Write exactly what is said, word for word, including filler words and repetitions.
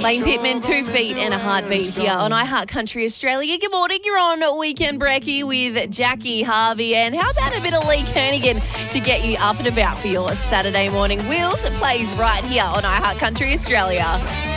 Lane Pittman, Two Feet and a Heartbeat here on iHeart Country Australia. Good morning. You're on Weekend Brekkie with Jackie Harvey. And how about a bit of Lee Kernaghan to get you up and about for your Saturday morning? Wheels plays right here on iHeart Country Australia.